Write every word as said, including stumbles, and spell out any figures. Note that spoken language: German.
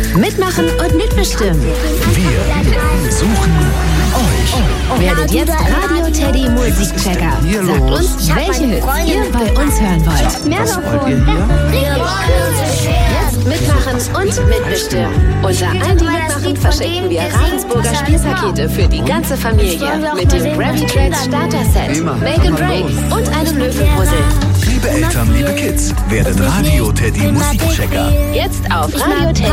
Mitmachen und mitbestimmen. Wir suchen euch. Werdet jetzt Radio Teddy Musikchecker. Hier Sagt los. uns, welche Hits ihr bei uns hören wollt. Was wollt ihr hier? Jetzt mitmachen und mitbestimmen. Unter all die mitmachen verschenken wir Ravensburger Spielpakete für die ganze Familie. Mit dem Gravy Trades Starter Set, Prima. Make and Break und einem Löwenpuzzle. Liebe Eltern, liebe Kids, werdet Radio Teddy Musikchecker. Jetzt auf Radio Teddy.